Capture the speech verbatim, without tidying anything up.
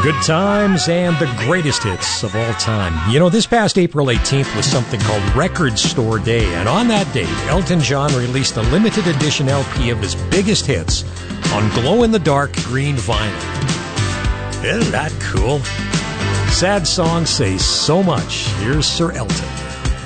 Good times and the greatest hits of all time. You know, this past April eighteenth was something called Record Store Day, and on that date, Elton John released a limited edition L P of his biggest hits on glow-in-the-dark green vinyl. Isn't that cool? Sad songs say so much. Here's Sir Elton.